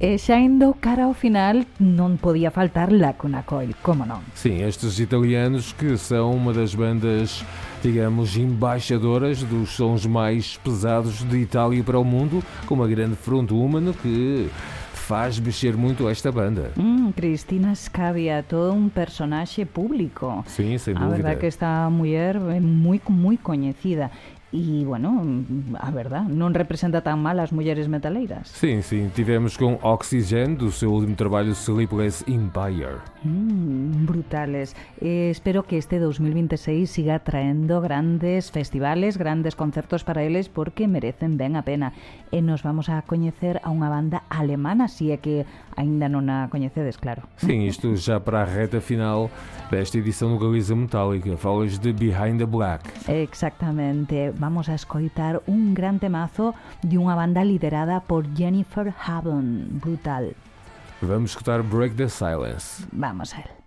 E xa indo cara ao final, non podía faltar Lacuna Coil, como non? Sim, estes italianos que são uma das bandas, digamos, embaixadoras dos sons mais pesados de Itália para o mundo, com uma grande frontwoman que faz mexer muito esta banda. Cristina Scabbia, todo un personaxe público. Sim, sem A dúvida. verdad que esta muller é moi coñecida. E, bueno, a verdad, non representa tan mal as mulleres metaleiras. Sim, tivemos com Oxygen, do seu último trabalho Sleepless Empire. Brutales. Espero que este 2026 siga traendo grandes festivales, grandes concertos para eles, porque merecen ben a pena. E nos vamos a coñecer a unha banda alemana, si é que aínda non a coñecedes, claro. Sim, isto já para a reta final desta edição do Galiza Metálica. Falas de Behind the Black. Exactamente. Vamos a escoitar un gran temazo de unha banda liderada por Jennifer Haven. Brutal. Vamos escutar Break the Silence. Vamos a él.